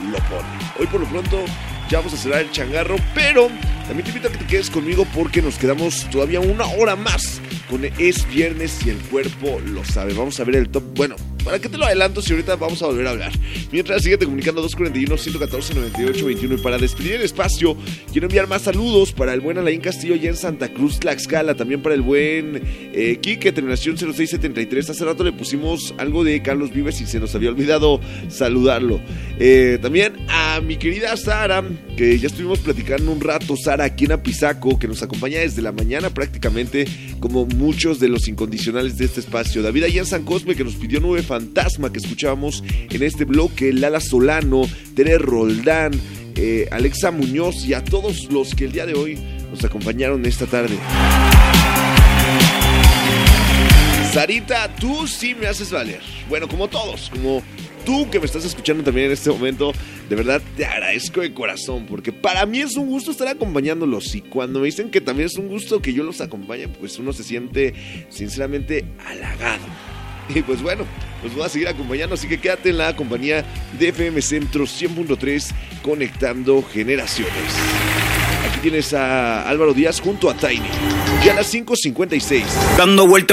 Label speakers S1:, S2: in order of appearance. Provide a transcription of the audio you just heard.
S1: lo pone. Hoy por lo pronto ya vamos a cerrar el changarro, pero también te invito a que te quedes conmigo porque nos quedamos todavía una hora más con Es Viernes y el cuerpo lo sabe. Vamos a ver el top. Bueno, ¿para qué te lo adelanto si ahorita vamos a volver a hablar? Mientras, síguete comunicando 241-114-9821. Y para despedir el espacio, quiero enviar más saludos para el buen Alain Castillo allá en Santa Cruz, Tlaxcala. También para el buen Quique, terminación 0673. Hace rato le pusimos algo de Carlos Vives y se nos había olvidado saludarlo. También a mi querida Sara, que ya estuvimos platicando un rato. Sara aquí en Apizaco, que nos acompaña desde la mañana prácticamente, como muchos de los incondicionales de este espacio. David allá en San Cosme, que nos pidió Nube Fantasma, que escuchábamos en este bloque. Lala Solano, Tere Roldán, Alexa Muñoz y a todos los que el día de hoy nos acompañaron esta tarde. Sarita, tú sí me haces valer. Bueno, como todos, como tú que me estás escuchando también en este momento, de verdad te agradezco de corazón, porque para mí es un gusto estar acompañándolos, y cuando me dicen que también es un gusto que yo los acompañe, pues uno se siente sinceramente halagado. Y pues bueno, los voy a seguir acompañando, así que quédate en la compañía de FM Centro 100.3, conectando generaciones. Aquí tienes a Álvaro Díaz junto a Tiny, ya a las 5:56.
S2: Dando vuelta